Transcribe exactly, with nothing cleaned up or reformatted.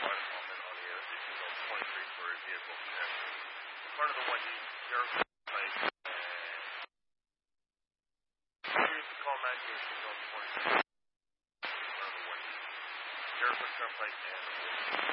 provide a comment on the issues on twenty-three for a vehicle protection. In front of the one you Jericho Turnpike and curious to comment the issues on twenty-three in front of the one you Jericho Turnpike and